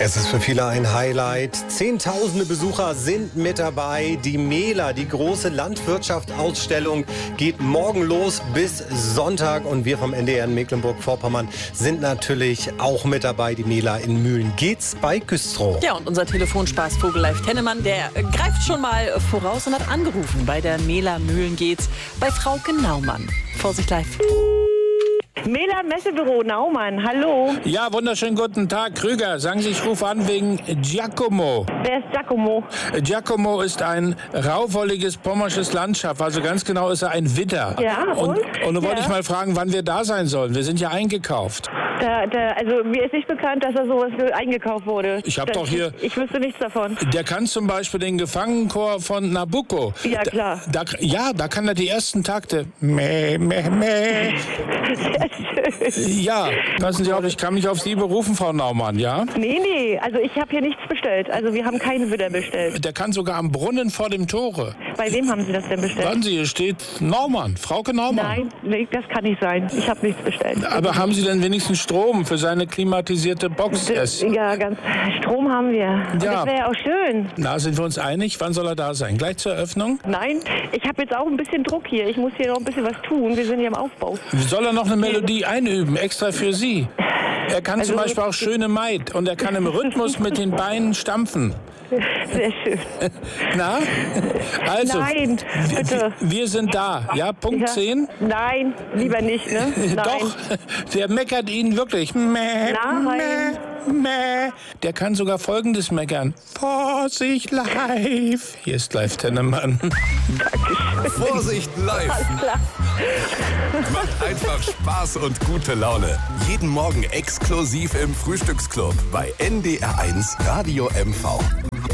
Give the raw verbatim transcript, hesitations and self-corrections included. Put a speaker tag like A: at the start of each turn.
A: Es ist für viele ein Highlight. Zehntausende Besucher sind mit dabei. Die Mela, die große Landwirtschaftsausstellung, geht morgen los bis Sonntag. Und wir vom N D R in Mecklenburg-Vorpommern sind natürlich auch mit dabei. Die Mela in Mühlen. Geht's bei Güstrow.
B: Ja, und unser Telefonspaß Vogelleif Tennemann, der greift schon mal voraus und hat angerufen. Bei der Mela Mühlen geht's bei Frauke Naumann. Vorsicht live.
C: Mela Messebüro Naumann, hallo.
D: Ja, wunderschönen guten Tag, Krüger. Sagen Sie, ich rufe an wegen Giacomo.
C: Wer ist Giacomo?
D: Giacomo ist ein rauwolliges pommersches Landschaft, also ganz genau ist er ein Widder.
C: Ja, und?
D: Und, und da wollte
C: ja.
D: ich mal fragen, wann wir da sein sollen. Wir sind ja eingekauft.
C: Da, da, also mir ist nicht bekannt, dass er sowas eingekauft wurde.
D: Ich hab
C: das,
D: doch hier-
C: Ich, ich wüsste nichts davon.
D: Der kann zum Beispiel den Gefangenenchor von Nabucco.
C: Ja, klar.
D: Da, da, ja, da kann er die ersten Takte. Mäh, mäh, mäh.
C: Sehr schön.
D: Ja, passen Sie auf, ich kann mich auf Sie berufen, Frau Naumann, ja?
C: Nee, nee, also ich habe hier nichts bestellt. Also wir haben keinen Widder bestellt.
D: Der kann sogar am Brunnen vor dem Tore.
C: Bei wem haben Sie das denn bestellt?
D: Warten Sie, hier steht Naumann, Frauke Naumann.
C: Nein, nee, das kann nicht sein. Ich habe nichts bestellt.
D: Aber haben Sie denn wenigstens Strom für seine klimatisierte Box? Es-
C: Ja, ganz. Strom haben wir. Und
D: Ja.
C: das wäre ja auch schön.
D: Na, sind wir uns einig? Wann soll er da sein? Gleich zur Eröffnung?
C: Nein, ich habe jetzt auch ein bisschen Druck hier. Ich muss hier noch ein bisschen was tun. Wir sind hier im Aufbau.
D: Soll er noch eine Melodie einüben, extra für Sie? Er kann zum
C: Also-
D: Beispiel auch Schöne Maid und er kann im Rhythmus mit den Beinen stampfen.
C: Sehr schön.
D: Na? Also,
C: Nein,
D: wir,
C: bitte.
D: wir sind da, ja? Punkt
C: Ja.
D: zehn?
C: Nein, lieber nicht, ne? Nein.
D: Doch, der meckert Ihnen wirklich. Mäh,
C: Nein.
D: mäh, mäh. Der kann sogar Folgendes meckern. Vorsicht live. Hier ist live Tennemann.
E: Vorsicht live.
C: Klar.
E: Macht einfach Spaß und gute Laune. Jeden Morgen exklusiv im Frühstücksclub bei N D R eins Radio M V.